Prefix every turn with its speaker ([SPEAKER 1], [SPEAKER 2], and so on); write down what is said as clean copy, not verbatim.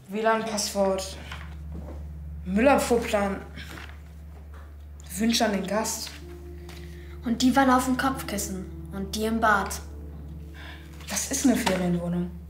[SPEAKER 1] WLAN-Passwort. Müllabfuhrplan. Wünsche an den Gast.
[SPEAKER 2] Und die waren auf dem Kopfkissen und die im Bad.
[SPEAKER 1] Das ist eine Ferienwohnung.